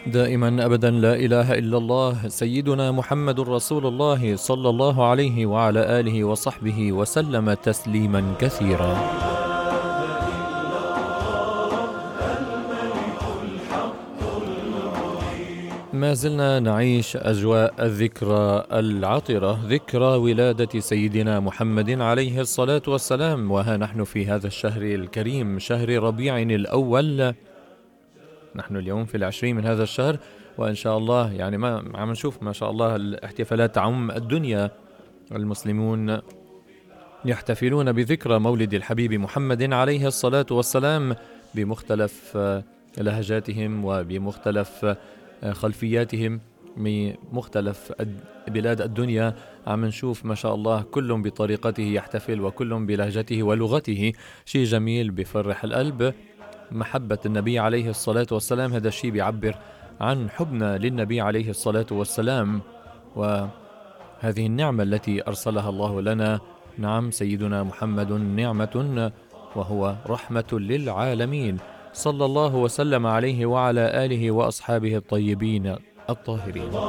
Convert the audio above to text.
دائما أبدا لا إله إلا الله سيدنا محمد رسول الله صلى الله عليه وعلى آله وصحبه وسلم تسليما كثيرا. ما زلنا نعيش أجواء الذكرى العطرة، ذكرى ولادة سيدنا محمد عليه الصلاة والسلام، وها نحن في هذا الشهر الكريم، شهر ربيع الأول. نحن اليوم في 20 من هذا الشهر، وإن شاء الله يعني ما عم نشوف ما شاء الله الاحتفالات تعم الدنيا. المسلمون يحتفلون بذكرى مولد الحبيب محمد عليه الصلاة والسلام بمختلف لهجاتهم وبمختلف خلفياتهم من مختلف بلاد الدنيا. عم نشوف ما شاء الله كل بطريقته يحتفل وكل بلهجته ولغته، شيء جميل بفرح القلب. محبة النبي عليه الصلاة والسلام، هذا الشيء بيعبر عن حبنا للنبي عليه الصلاة والسلام، وهذه النعمة التي أرسلها الله لنا. نعم، سيدنا محمد نعمة وهو رحمة للعالمين، صلى الله وسلم عليه وعلى آله وأصحابه الطيبين الطاهرين.